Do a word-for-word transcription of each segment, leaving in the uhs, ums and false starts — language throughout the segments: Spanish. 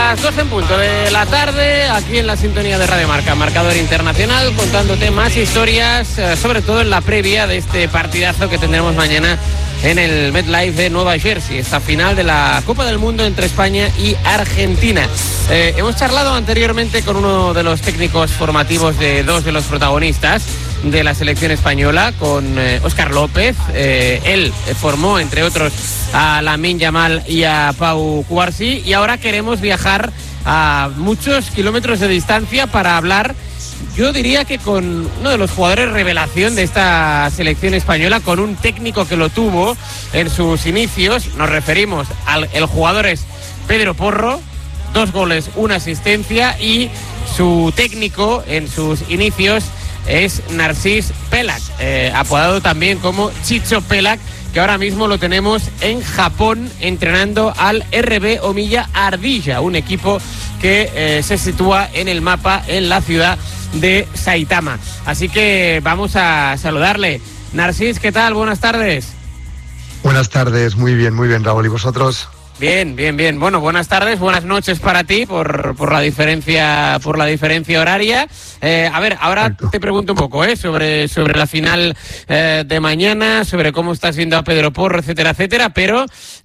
Las dos en punto de la tarde, aquí en la sintonía de Radio Marca, Marcador Internacional, contándote más historias, sobre todo en la previa de este partidazo que tendremos mañana en el MetLife de Nueva Jersey, esta final de la Copa del Mundo entre España y Argentina. Eh, hemos charlado anteriormente con uno de los técnicos formativos de dos de los protagonistas de la selección española, con eh, Óscar López. Eh, él formó, entre otros, a Lamine Yamal y a Pau Cubarsí, y ahora queremos viajar a muchos kilómetros de distancia para hablar, yo diría que con uno de los jugadores revelación de esta selección española, con un técnico que lo tuvo en sus inicios. Nos referimos al el jugador es Pedro Porro, dos goles, una asistencia, y su técnico en sus inicios es Narcís Pelak, eh, apodado también como Chicho Pelak, que ahora mismo lo tenemos en Japón entrenando al R B Omiya Ardilla, un equipo que eh, se sitúa en el mapa en la ciudad de Saitama. Así que vamos a saludarle. Narcís, ¿qué tal? Buenas tardes. Buenas tardes, muy bien, muy bien, Raúl. ¿Y vosotros? Bien, bien, bien. Bueno, buenas tardes, buenas noches para ti por, por la diferencia por la diferencia horaria. Eh, a ver, ahora Exacto. te pregunto un poco ¿eh? sobre, sobre la final eh, de mañana, sobre cómo estás viendo a Pedro Porro, etcétera, etcétera, pero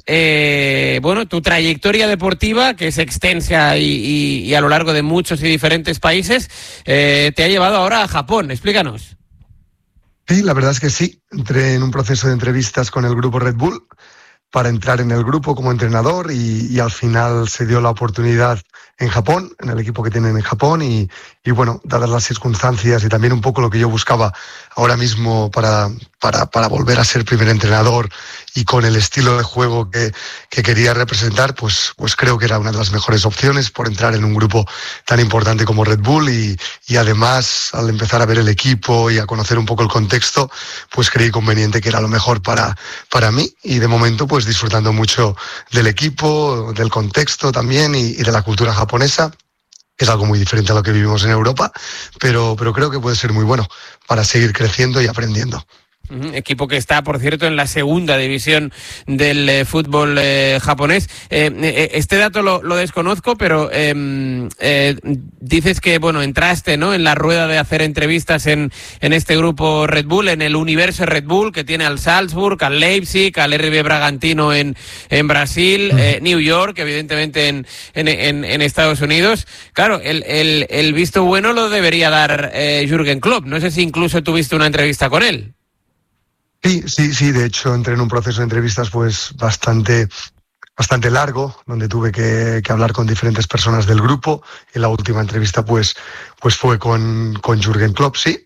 eh, bueno, tu trayectoria deportiva, que es extensa y, y, y a lo largo de muchos y diferentes países, eh, te ha llevado ahora a Japón. Explícanos. Sí, la verdad es que sí. Entré en un proceso de entrevistas con el grupo Red Bull para entrar en el grupo como entrenador y, y al final se dio la oportunidad en Japón, en el equipo que tienen en Japón y, y bueno, dadas las circunstancias y también un poco lo que yo buscaba ahora mismo para, para, para volver a ser primer entrenador y con el estilo de juego que, que quería representar, pues, pues creo que era una de las mejores opciones por entrar en un grupo tan importante como Red Bull y, y además al empezar a ver el equipo y a conocer un poco el contexto, pues creí conveniente que era lo mejor para, para mí y de momento pues disfrutando mucho del equipo, del contexto también y, y de la cultura japonesa. Es algo muy diferente a lo que vivimos en Europa, pero, pero creo que puede ser muy bueno para seguir creciendo y aprendiendo. Uh-huh. Equipo que está, por cierto, en la segunda división del eh, fútbol eh, japonés. Eh, eh, este dato lo, lo desconozco, pero eh, eh, dices que, bueno, entraste, ¿no?, en la rueda de hacer entrevistas en, en este grupo Red Bull, en el universo Red Bull, que tiene al Salzburg, al Leipzig, al R B Bragantino en, en Brasil, uh-huh. eh, New York, evidentemente en, en, en, en Estados Unidos. Claro, el, el, el visto bueno lo debería dar eh, Jürgen Klopp. No sé si incluso tuviste una entrevista con él. Sí, sí, sí, de hecho entré en un proceso de entrevistas pues bastante, bastante largo, donde tuve que, que hablar con diferentes personas del grupo, y la última entrevista pues, pues fue con, con Jürgen Klopp, sí,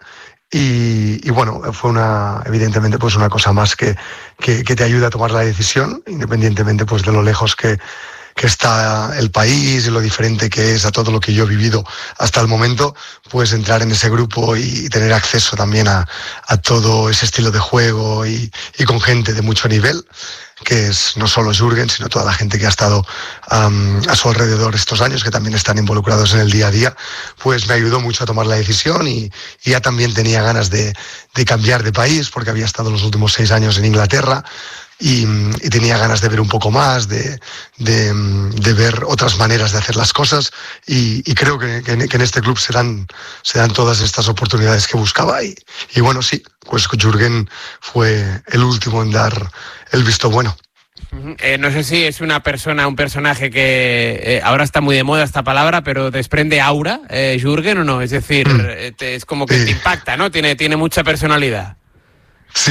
y, y bueno, fue una, evidentemente pues una cosa más que, que, que te ayuda a tomar la decisión, independientemente pues de lo lejos que, que está el país y lo diferente que es a todo lo que yo he vivido hasta el momento, pues entrar en ese grupo y tener acceso también a, a todo ese estilo de juego y, y con gente de mucho nivel, que es no solo Jürgen, sino toda la gente que ha estado um, a su alrededor estos años, que también están involucrados en el día a día, pues me ayudó mucho a tomar la decisión y, y ya también tenía ganas de, de cambiar de país, porque había estado los últimos seis años en Inglaterra, Y, y tenía ganas de ver un poco más, de, de, de ver otras maneras de hacer las cosas y, y creo que, que, en, que en este club se dan, se dan todas estas oportunidades que buscaba y, y bueno, sí, pues Jürgen fue el último en dar el visto bueno. Eh, no sé si es una persona, un personaje que eh, ahora está muy de moda esta palabra, pero desprende aura, eh, Jürgen, o no, es decir, mm. eh, te, es como que sí. te impacta, ¿no? Tiene, tiene mucha personalidad.